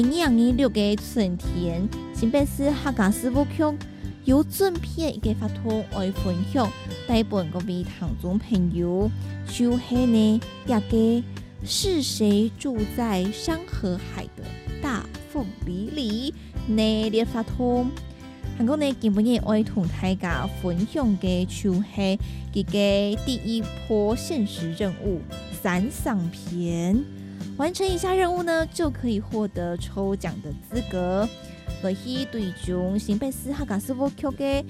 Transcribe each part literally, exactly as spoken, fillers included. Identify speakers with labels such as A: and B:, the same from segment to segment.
A: 二年六月春天，新北市客家事务局有准备一个法通来分享，带本各位听众朋友，就是呢一个是谁住在山和海的大凤梨里呢列法通。韩国呢，今日我同大家分享嘅就是一个第一波限时任务散赏篇，完成以下任务呢，就可以获得抽奖的资格。来去对中新北市客家事务局嘅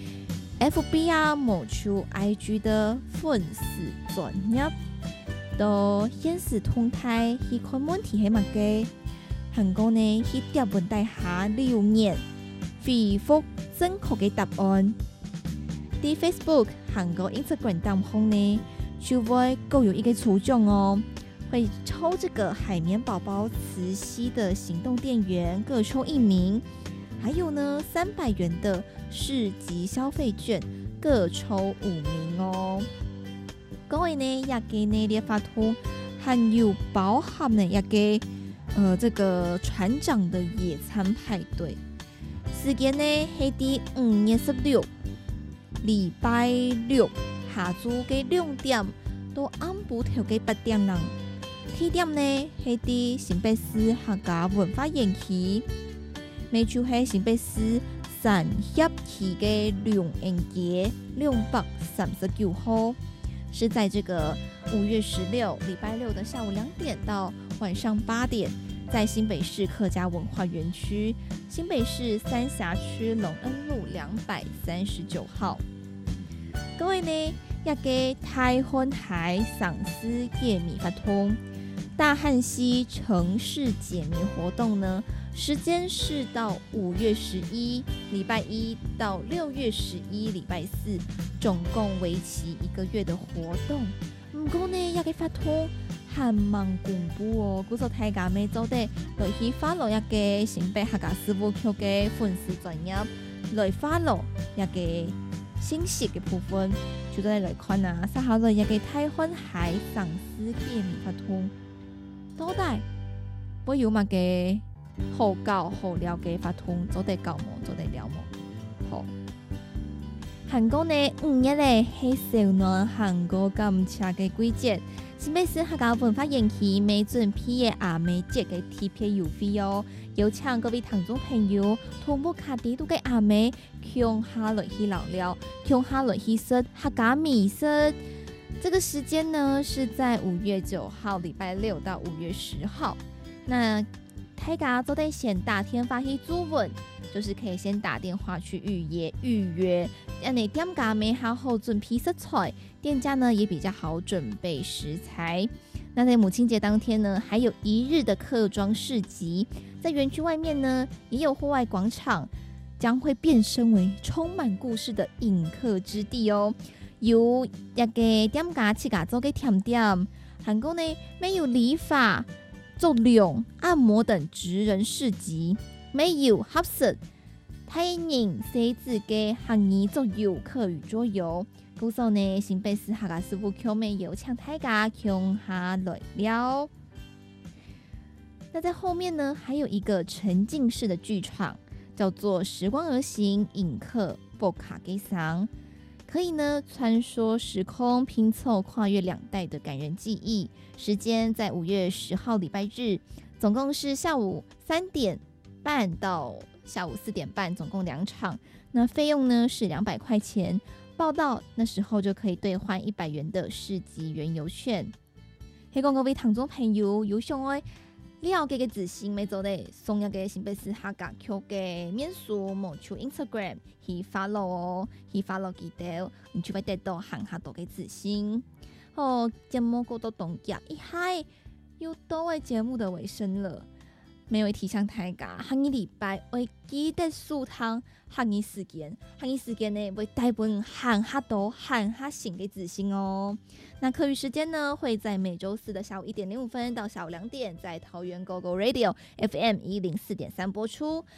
A: F B 啊、某处 I G 的粉丝专頁，到顯示動態去看問題係乜嘅。韓國呢去貼文底下留言，回覆正確嘅答案。喺 Facebook、韓國 Instagram 當中呢，就會各有一個抽獎哦，會抽這個海綿寶寶磁吸的行動電源，各抽一名。還有呢，三百元的市集消費券，各抽五名哦。各位呢，一個呢列發通還有包含呢一個呃這個船長的野餐派對，時間呢係喺五月十六，禮拜六下晝嘅兩點到暗晡頭嘅八點鐘，地點呢係喺新北市客家文化園區。咪就係新北市產業區嘅龍園節兩百三十九號，是在這個五月十六禮拜六的下午兩點到晚上八點，在新北市客家文化園區，新北市三峽區隆恩路兩百三十九號。各位呢，一個台灣海賞識解謎法通大漢溪城市解謎活動呢，時間是到五月十一禮拜一到六月十一禮拜四，總共為期一個月的活動。不過呢，一個法通還蠻公布哦，故說大家咪做得來去 follow 一個新北客家事務局嘅粉絲專頁，來 follow 一個信息嘅部分，就再來看啊，撒下來一個台灣海賞識解謎法通，到底會有乜嘅好教好了嘅法通，做得教冇，做得了冇？好，韓國呢五月咧係少年韓國感謝嘅季節，新北市客家文化園區每準備嘅阿妹節嘅特別優惠哦，有請各位聽眾朋友同木卡地度嘅阿妹，共下來去聊聊，共下來去食客家美食。這個時間呢是在五月九號禮拜六到五月十號，那大家都得先打電話去注文，就是可以先打電話去預約預約，讓你店家沒好好準備食材，店家呢也比較好準備食材。那在母親節當天呢，還有一日的客莊市集，在園區外面呢也有戶外廣場，將會變身為充滿故事的飲客之地哦。有一個店家自家做嘅甜點，韓國呢沒有理髮、做臉、按摩等職人市集，沒有合適睇人寫字嘅行業做遊客與桌遊。故所呢，新北市客家事務局沒有請大家共下來了。那在後面呢，還有一個沉浸式的劇場，叫做時光而行飲客布卡給桑。可以呢穿梭時空，拼湊跨越兩代的感人記憶。時間在五月十號禮拜日，總共是下午三點半到下午四點半，總共兩場。那費用呢是兩百塊錢，報到那時候就可以兌換一百元的市集園遊券。希望各位聽眾朋友有想愛了解嘅資訊，咪做咧送一個新北市客家局嘅面書，冇出 Instagram 去 follow 哦，去 follow 記得，你就會得到很下多嘅資訊。好，節目過到凍結，一嗨又到位節目的尾聲了。每位提倡大家，下個禮拜會記得收聽下個時間，下個時間呢會帶本很下多很下新嘅資訊哦。那課餘時間呢，會在每週四的下午一點零五分到下午兩點，在桃園 Go Go Radio F M 一零四點三播出。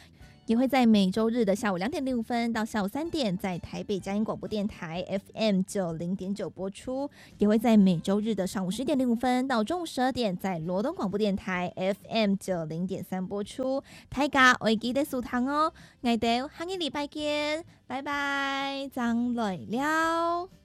A: 也会在每周日的下午两点零五分到下午三点，在台北佳音广播电台 F M 九零点九播出；也会在每周日的上午十点零五分到中午十二点，在罗东广播电台 F M 九零点三播出。大家会記得收聽哦，我哋下個禮拜見，拜拜，張來了。